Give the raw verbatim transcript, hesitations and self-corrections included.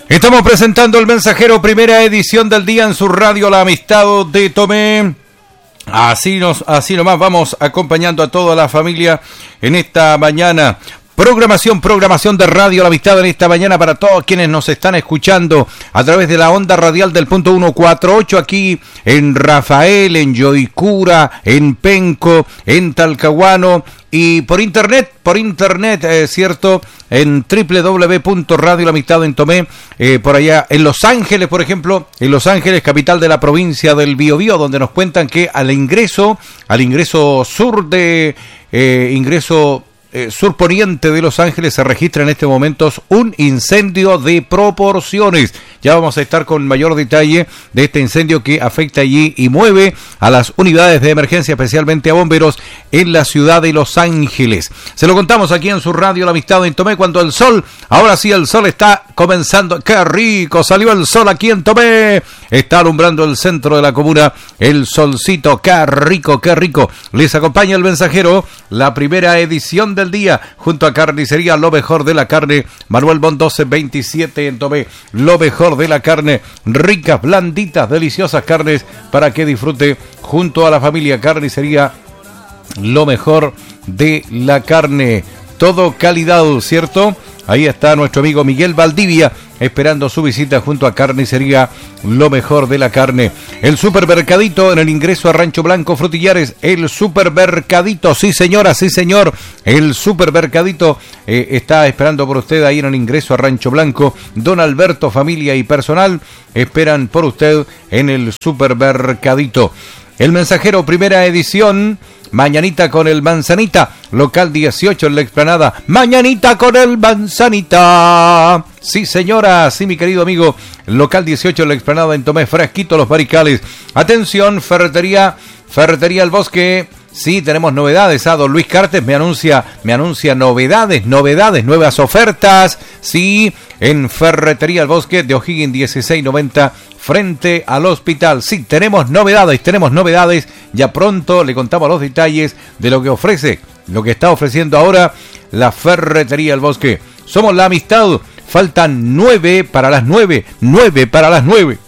Estamos presentando El Mensajero, primera edición del día en su radio La Amistad de Tomé. Así nos, así nomás vamos acompañando a toda la familia en esta mañana. Programación, programación de Radio La Amistad en esta mañana para todos quienes nos están escuchando a través de la onda radial del punto ciento cuarenta y ocho aquí en Rafael, en Yoicura, en Penco, en Talcahuano y por internet, por internet, es eh, cierto, en doble u doble u doble u punto radio la amistad en Tomé, eh, por allá en Los Ángeles, por ejemplo, en Los Ángeles, capital de la provincia del Biobío, donde nos cuentan que al ingreso, al ingreso sur de, eh, ingreso Eh, surponiente de Los Ángeles se registra en este momento un incendio de proporciones. Ya vamos a estar con mayor detalle de este incendio que afecta allí y mueve a las unidades de emergencia, especialmente a bomberos en la ciudad de Los Ángeles. Se lo contamos aquí en su radio La Amistad en Tomé, cuando el sol, ahora sí el sol está comenzando. ¡Qué rico! Salió el sol aquí en Tomé. Está alumbrando el centro de la comuna el solcito. ¡Qué rico, qué rico! Les acompaña el mensajero, la primera edición del día, junto a Carnicería Lo Mejor de la Carne, Manuel Bon doce veintisiete en Tomé. Lo mejor de la carne, ricas, blanditas, deliciosas carnes para que disfrute junto a la familia. Carnicería Lo Mejor de la Carne, todo calidad, ¿cierto? Ahí está nuestro amigo Miguel Valdivia esperando su visita junto a Carnicería Lo Mejor de la Carne. El supermercadito en el ingreso a Rancho Blanco Frutillares. El supermercadito, sí señora, sí señor. El supermercadito eh, está esperando por usted ahí en el ingreso a Rancho Blanco. Don Alberto, familia y personal esperan por usted en el supermercadito. El Mensajero, primera edición. Mañanita con el Manzanita, local dieciocho en la Explanada. Mañanita con el Manzanita. Sí, señora, sí, mi querido amigo. Local dieciocho en la Explanada en Tomé, fresquito los barricales. Atención, ferretería, ferretería El Bosque. Sí, tenemos novedades. Ah, don Luis Cartes me anuncia, me anuncia novedades, novedades, nuevas ofertas. Sí, en Ferretería El Bosque de O'Higgins dieciséis noventa, frente al hospital. Sí, tenemos novedades, tenemos novedades. Ya pronto le contamos los detalles de lo que ofrece, lo que está ofreciendo ahora la Ferretería El Bosque. Somos La Amistad. Faltan nueve para las nueve, nueve para las nueve.